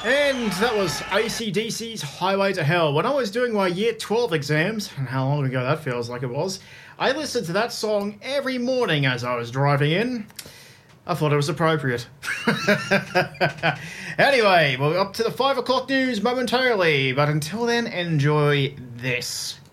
And that was AC/DC's Highway to Hell. When I was doing my Year 12 exams, and how long ago that feels like it was, I listened to that song every morning as I was driving in. I thought it was appropriate. Anyway, we're up to the 5 o'clock news momentarily, but until then, enjoy this.